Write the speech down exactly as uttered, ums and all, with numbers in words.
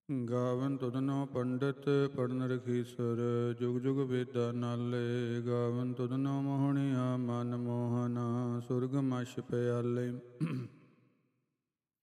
ਗਾਵਨ ਤੁਧਨੋ ਪੰਡਿਤ ਪੜਨ ਰਖੀਸਰ, ਜੁਗ ਜੁਗ ਵੇਦਾ ਨਾਲੇ। ਗਾਵਨ ਤੁਧਨੋ ਮੋਹਣਿਆ ਮਨ ਮੋਹਨਾ, ਸੁਰਗ ਮਛ ਪਿਆਲੇ।